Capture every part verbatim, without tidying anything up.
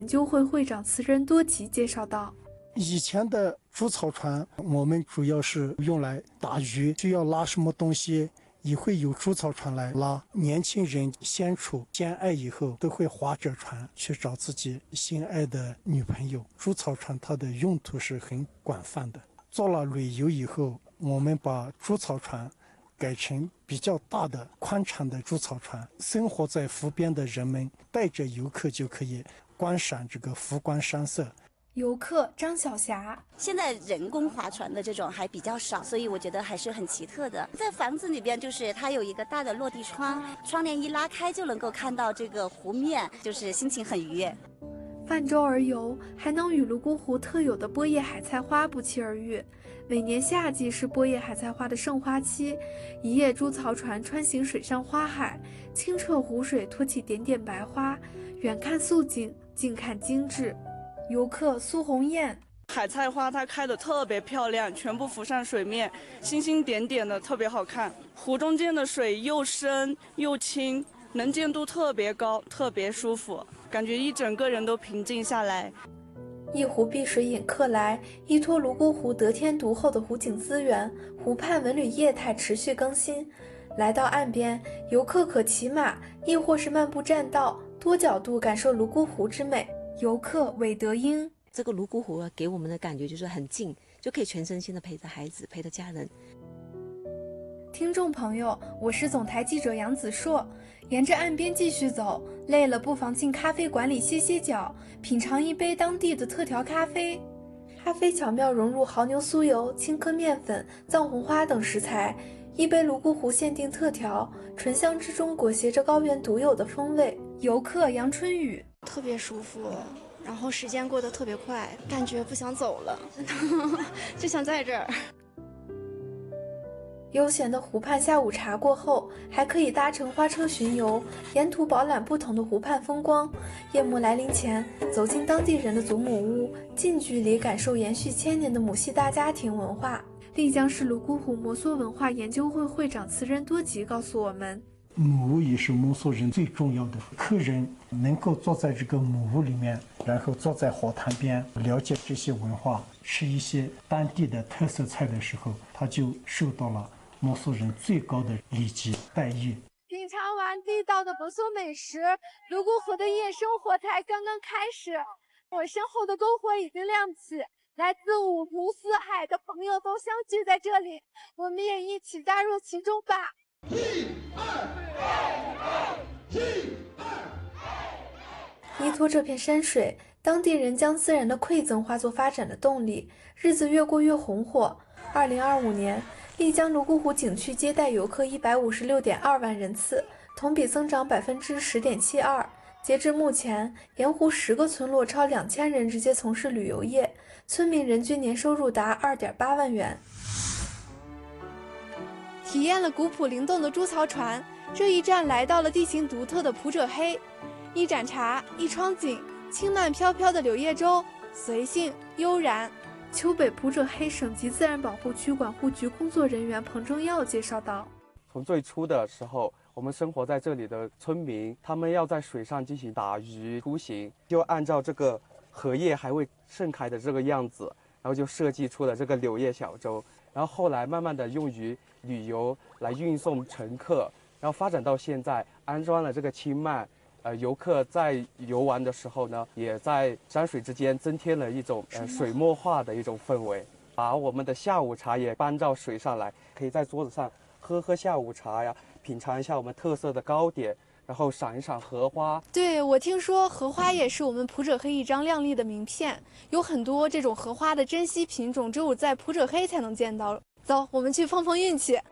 研究会会长词人多吉介绍道， 以前的竹草船我们主要是用来打鱼，需要拉什么东西也会有竹草船来拉。年轻人相处相爱以后都会划着船去找自己心爱的女朋友。竹草船它的用途是很广泛的。做了旅游以后，我们把竹草船改成比较大的宽敞的竹草船，生活在湖边的人们带着游客就可以观赏这个湖光山色。 游客张小霞， 现在人工划船的这种还比较少，所以我觉得还是很奇特的。在房子里边，就是它有一个大的落地窗，窗帘一拉开就能够看到这个湖面，就是心情很愉悦。 泛舟而游，还能与泸沽湖特有的波叶海菜花不期而遇。每年夏季是波叶海菜花的盛花期，一叶竹草船穿行水上花海，清澈湖水托起点点白花，远看素景，近看精致。游客苏红艳， 海菜花它开得特别漂亮，全部浮上水面，星星点点的，特别好看。湖中间的水又深又清，能见度特别高，特别舒服，感觉一整个人都平静下来。 一湖碧水引客来，依托泸沽湖得天独厚的湖景资源，湖畔文旅业态持续更新。来到岸边，游客可骑马，亦或是漫步栈道，多角度感受泸沽湖之美。游客韦德英， 这个泸沽湖给我们的感觉就是很近，就可以全身心的陪着孩子，陪着家人。 听众朋友，我是总台记者杨子硕。沿着岸边继续走，累了不妨进咖啡馆里歇歇脚，品尝一杯当地的特调咖啡。咖啡巧妙融入牦牛酥油、青稞面粉、藏红花等食材，一杯泸沽湖限定特调，醇香之中裹挟着高原独有的风味。游客杨春雨， 特别舒服，然后时间过得特别快，感觉不想走了就想在这儿。 悠闲的湖畔下午茶过后，还可以搭乘花车巡游，沿途饱览不同的湖畔风光。夜幕来临前，走进当地人的祖母屋，近距离感受延续千年的母系大家庭文化。丽江市泸沽湖摩梭文化研究会会长词人多吉告诉我们， 母屋也是摩梭人最重要的。客人能够坐在这个母屋里面，然后坐在火塘边，了解这些文化，吃一些当地的特色菜的时候，他就受到了摩梭人最高的礼节待遇。 品尝完地道的摩梭美食，泸沽湖的夜生活才刚刚开始。我身后的篝火已经亮起，来自五湖四海的朋友都相聚在这里，我们也一起加入其中吧。一二一二依托这片山水，当地人将自然的馈赠化作发展的动力，日子越过越红火。二零二五年，丽江泸沽湖景区接待游客一百五十六点二万人次，同比增长百分之十点七二。截至目前，沿湖十个村落超两千人直接从事旅游业，村民人均年收入达二点八万元。体验了古朴灵动的竹草船，这一站来到了地形独特的普者黑。一盏茶，一窗景，轻慢飘飘的柳叶舟，随性悠然。丘北普者黑省级自然保护区管护局工作人员彭正耀介绍道， 从最初的时候，我们生活在这里的村民，他们要在水上进行打鱼出行，就按照这个荷叶还未盛开的这个样子，然后就设计出了这个柳叶小舟，然后后来慢慢的用于旅游来运送乘客，然后发展到现在安装了这个轻慢，呃，游客在游玩的时候呢，也在山水之间增添了一种呃水墨画的一种氛围，把我们的下午茶也搬到水上来，可以在桌子上喝喝下午茶呀，品尝一下我们特色的糕点，然后赏一赏荷花。 对，我听说荷花也是我们普者黑一张亮丽的名片，有很多这种荷花的珍稀品种，只有在普者黑才能见到。走，我们去碰碰运气。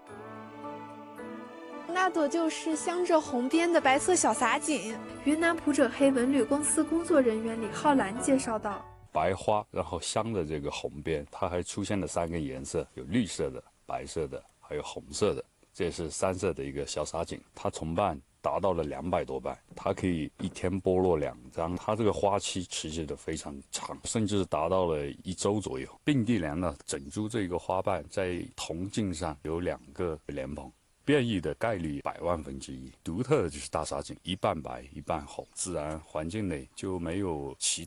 那朵就是镶着红边的白色小洒锦。云南普者黑文旅公司工作人员李浩兰介绍道， 白花然后镶着这个红边，它还出现了三个颜色，有绿色的、白色的还有红色的，这是三色的一个小洒锦。它重瓣达到了两百多瓣，它可以一天剥落两张，它这个花期持续的非常长，甚至达到了一周左右。并蒂莲呢，整株这个花瓣在铜茎上有两个莲蓬， 变异的概率百万分之一。独特的就是大沙井，一半白一半红，自然环境内就没有其